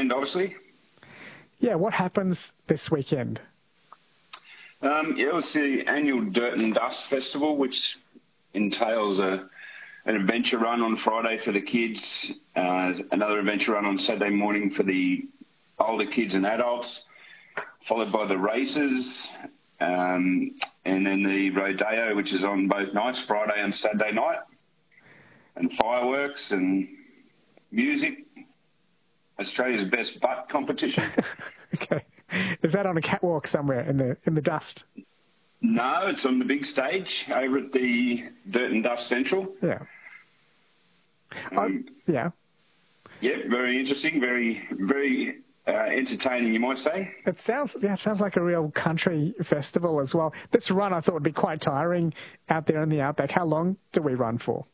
weekend, obviously. Yeah, what happens this weekend? It's the annual Dirt and Dust Festival, which entails an adventure run on Friday for the kids, another adventure run on Saturday morning for the older kids and adults, followed by the races, and then the rodeo, which is on both nights, Friday and Saturday night, and fireworks and music. Australia's best butt competition. Okay. Is that on a catwalk somewhere in the dust? No, it's on the big stage over at the Dirt and Dust Central. Yeah. Yeah. Yeah, very interesting, very entertaining, you might say. It sounds like a real country festival as well. This run I thought would be quite tiring out there in the outback. How long do we run for?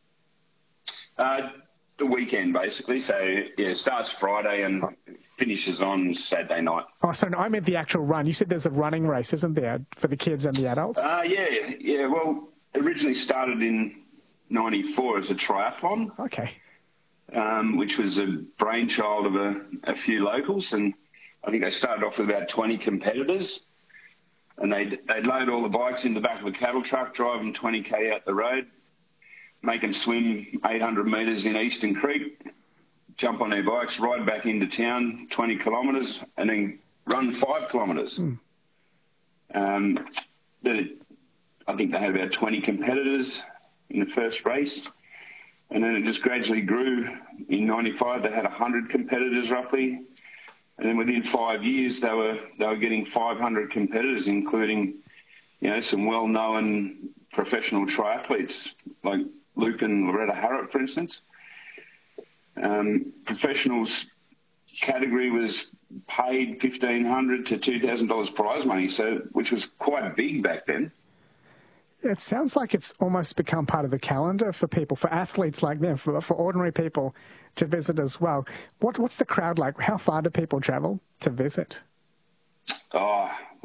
The weekend, basically. So, yeah, it starts Friday and finishes on Saturday night. Oh, so no, I meant the actual run. You said there's a running race, isn't there, for the kids and the adults? Yeah. Well, originally started in 94 as a triathlon. Okay. Which was a brainchild of a few locals, and I think they started off with about 20 competitors, and they'd load all the bikes in the back of a cattle truck, drive them 20k out the road, make them swim 800 metres in Eastern Creek, jump on their bikes, ride back into town 20 kilometres, and then run 5 kilometres. I think they had about 20 competitors in the first race. And then it just gradually grew. In 95, they had 100 competitors roughly. And then within 5 years, they were getting 500 competitors, including, some well-known professional triathletes like Luke and Loretta Harrop, for instance. Professionals category was paid $1,500 to $2,000 prize money, which was quite big back then. It sounds like it's almost become part of the calendar for people, for athletes like them, for ordinary people to visit as well. What's the crowd like? How far do people travel to visit? Oh,